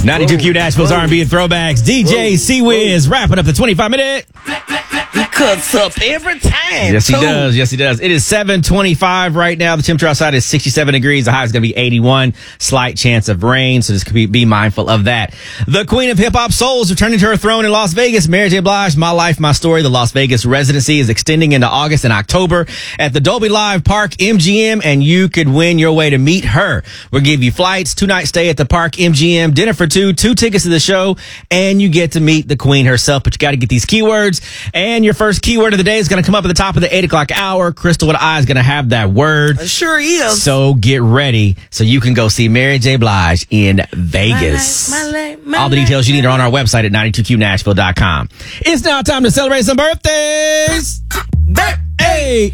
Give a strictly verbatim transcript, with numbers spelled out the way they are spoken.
ninety-two Q Nashville's R and B and throwbacks. D J C-Wiz wrapping up the twenty-five minute. He cuts up every time. Yes, he too. does. Yes, he does. It is seven twenty-five right now. The temperature outside is sixty-seven degrees. The high is going to be eighty-one. Slight chance of rain, so just be, be mindful of that. The Queen of Hip Hop Soul is returning to her throne in Las Vegas. Mary J. Blige, My Life, My Story. The Las Vegas residency is extending into August and October at the Dolby Live Park M G M, and you could win your way to meet her. We'll give you flights, two-night stay at the Park M G M, dinner for two, two tickets to the show, and you get to meet the Queen herself. But you got to get these keywords, and your first keyword of the day is going to come up at the top of the eight o'clock hour. Crystal with I is going to have that word. It sure is. So get ready so you can go see Mary J. Blige in Vegas. My life, my life, my All the life, details you need are on our website at ninety-two Q Nashville dot com. It's now time to celebrate some birthdays. Hey!